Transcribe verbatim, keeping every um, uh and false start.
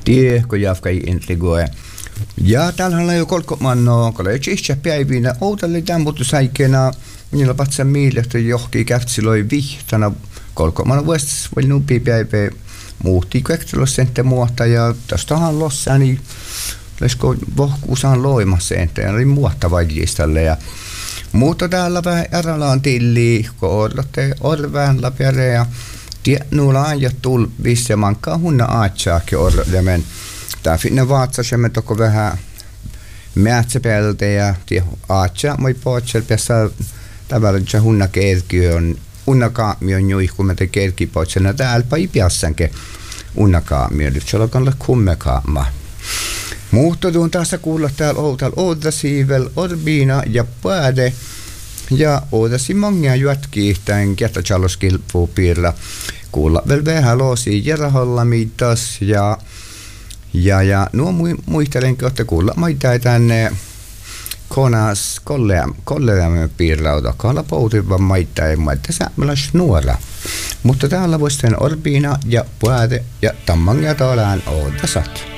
tiehko jafkai intrigoe. Ja täällä on jo kolkomanno, kun ei chihtsä päivinä, oudalle tämmutu säikena, niillä patsa miilehtä johki käftsiloi vihtana, kolkomanno vuostas voi nupi päivä muutti käftsilossentte muotta, ja tästähän lossa, niin lesko vohkuusaan loimassa entä, ja oli muotta vajistalle, ja mutta täällä vähän erälaan tilli, kun orlotte orvään läpiäre, ja tiednulaan ja tulvis, ja mankaa hunna aatsaakin orlemen. Tää finne vaatsasemme toko vähän määtsäpeltä ja aatsa moi potsel päässä tavallaan hunna kerki on unnakaami on juihku me te kerki potsena täällä pai piassanke unnakaami on nyt on kummekaama. Mutta tuon taas kuulla täällä outal oudasiivel orbiina ja pääde ja oudasi mongia jätkiä tämän kertachaloskilpupiirillä kuulla vielä vähän loosia jeraholla mitas ja Ja, ja nuo muistelenkin, että kuulla maita tänne konas kolleamme piirrauta, kalla poutiva maita ei maita säämäläs nuora. Mutta täällä voisi orbiina ja puade ja tammangia täällä on oodasat.